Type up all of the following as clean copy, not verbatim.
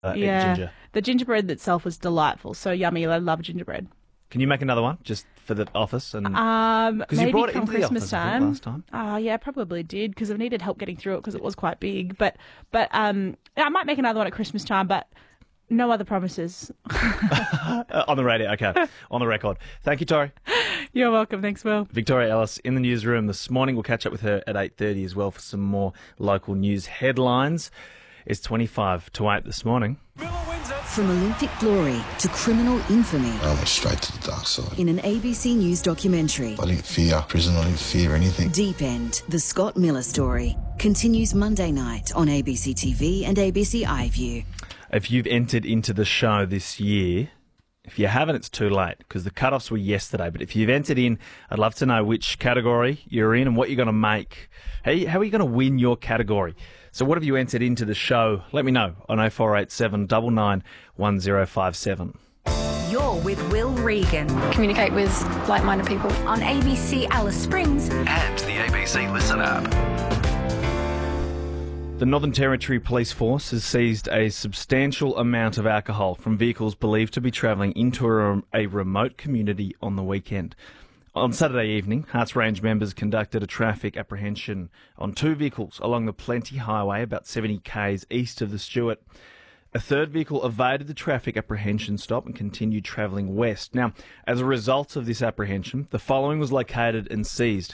eat Yeah, ginger. the gingerbread itself was delightful. So yummy. I love gingerbread. Can you make another one just for the office? And because you Maybe brought it come into the Christmas office, I think, time. last time. Oh, yeah, probably did because I've needed help getting through it because it was quite big. But I might make another one at Christmas time, but no other promises. On the radio, okay. On the record. Thank you, Tori. You're welcome. Thanks, Will. Victoria Ellis in the newsroom this morning. We'll catch up with her at 8:30 as well for some more local news headlines. It's 25 to 8 this morning. From Olympic glory to criminal infamy I went straight to the dark side. in an ABC News documentary. I didn't fear prison, I didn't fear anything. Deep End, the Scott Miller story, continues Monday night on ABC TV and ABC iView. If you've entered into the show this year, if you haven't, it's too late because the cut-offs were yesterday. But if you've entered in, I'd love to know which category you're in and what you're going to make. How are you going to win your category? So what have you entered into the show? Let me know on 0487 99 1057. You're with Will Regan Communicate with like-minded people. on ABC Alice Springs. And the ABC Listen app. The Northern Territory Police Force has seized a substantial amount of alcohol from vehicles believed to be travelling into a remote community on the weekend. On Saturday evening, Harts Range members conducted a traffic apprehension on two vehicles along the Plenty Highway about 70 k's east of the Stewart. A third vehicle evaded the traffic apprehension stop and continued travelling west. Now, as a result of this apprehension, the following was located and seized: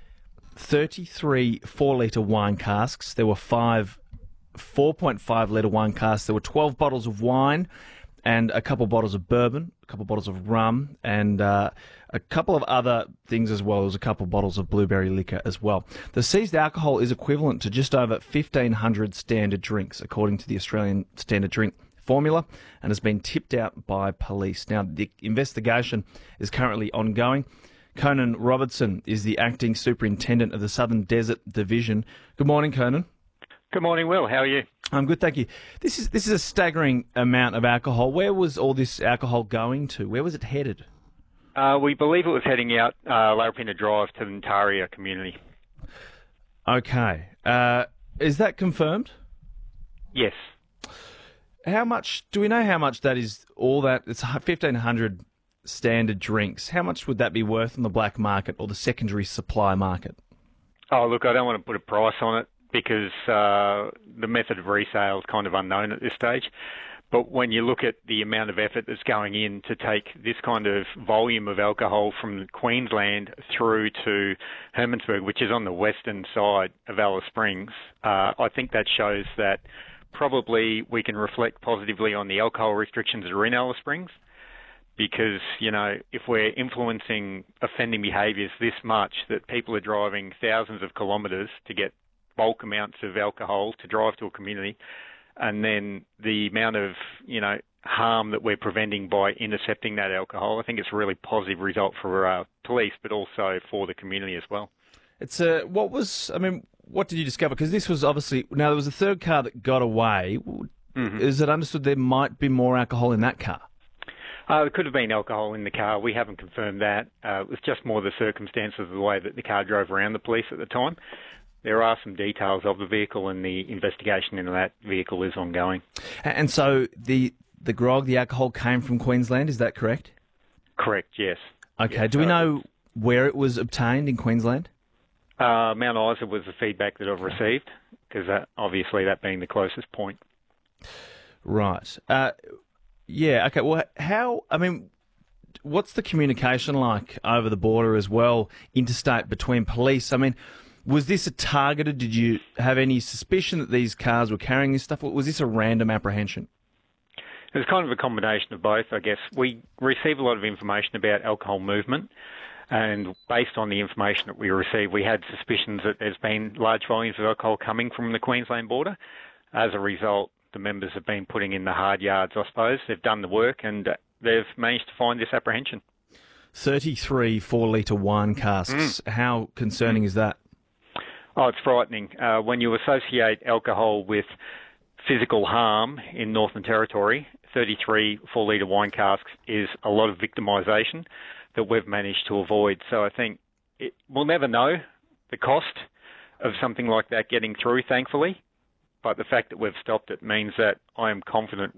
33 4-litre wine casks. There were 5 4.5-litre wine casks. There were 12 bottles of wine and a couple bottles of bourbon, a couple bottles of rum, and a couple of other things as well. There was a couple bottles of blueberry liquor as well. The seized alcohol is equivalent to just over 1,500 standard drinks, according to the Australian Standard Drink Formula, and has been tipped out by police. Now, the investigation is currently ongoing. Conan Robertson is the acting superintendent of the Southern Desert Division. Good morning, Conan. Good morning, Will. How are you? I'm good, thank you. This is a staggering amount of alcohol. Where was all this alcohol going to? Where was it headed? We believe it was heading out Larapinta Drive to the Ntaria community. Okay. Is that confirmed? Yes. How much, do we know how much that is, all that, it's 1,500 standard drinks. How much would that be worth on the black market or the secondary supply market? Oh, look, I don't want to put a price on it because the method of resale is kind of unknown at this stage. But when you look at the amount of effort that's going in to take this kind of volume of alcohol from Queensland through to Hermannsburg, which is on the western side of Alice Springs, I think that shows that probably we can reflect positively on the alcohol restrictions that are in Alice Springs. Because, you know, if we're influencing offending behaviours this much, that people are driving thousands of kilometres to get bulk amounts of alcohol to drive to a community, and then the amount of, you know, harm that we're preventing by intercepting that alcohol, I think it's a really positive result for police, but also for the community as well. It's what did you discover? Because this was obviously, now there was a third car that got away. Mm-hmm. Is it understood there might be more alcohol in that car? There could have been alcohol in the car. We haven't confirmed that. It was just more the circumstances of the way that the car drove around the police at the time. There are some details of the vehicle, and the investigation into that vehicle is ongoing. And so the grog, the alcohol came from Queensland, is that correct? Correct, yes. Okay. Yes, do we know where it was obtained in Queensland? Mount Isa was the feedback that I've received, because obviously that being the closest point. Right. Yeah, okay. Well, what's the communication like over the border as well, interstate, between police? I mean, was this targeted? Did you have any suspicion that these cars were carrying this stuff? Or was this a random apprehension? It was kind of a combination of both, I guess. We receive a lot of information about alcohol movement, and based on the information that we received, we had suspicions that there's been large volumes of alcohol coming from the Queensland border. As a result, the members have been putting in the hard yards, I suppose. They've done the work, and they've managed to find this apprehension. 33 4-litre wine casks. How concerning is that? Oh, it's frightening. When you associate alcohol with physical harm in Northern Territory, 33 4-litre wine casks is a lot of victimisation that we've managed to avoid. So I think we'll never know the cost of something like that getting through, thankfully. But the fact that we've stopped it means that I am confident